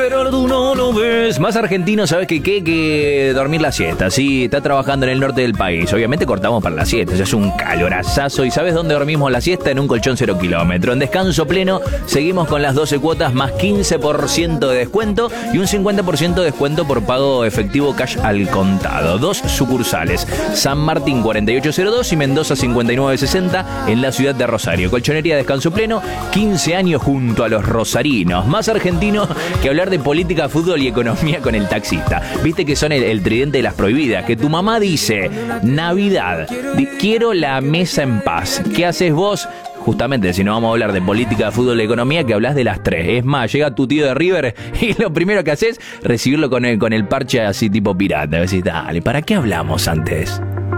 pero tú no lo ves. Más argentino, ¿sabes qué? Que dormir la siesta. Sí, está trabajando en el norte del país. Obviamente cortamos para la siesta. Ya es un calorazazo. ¿Y sabes dónde dormimos la siesta? En un colchón 0 kilómetro. En descanso pleno, seguimos con las 12 cuotas más 15% de descuento y un 50% de descuento por pago efectivo cash al contado. 2 sucursales. San Martín 4802 y Mendoza 5960 en la ciudad de Rosario. Colchonería Descanso Pleno, 15 años junto a los rosarinos. Más argentino que hablar de política, fútbol y economía con el taxista. Viste que son el tridente de las prohibidas. Que tu mamá dice, Navidad, quiero la mesa en paz. ¿Qué haces vos? Justamente, si no vamos a hablar de política, fútbol y economía, que hablas de las tres. Es más, llega tu tío de River y lo primero que haces, recibirlo con el parche así tipo pirata. Decís, dale, ¿para qué hablamos antes?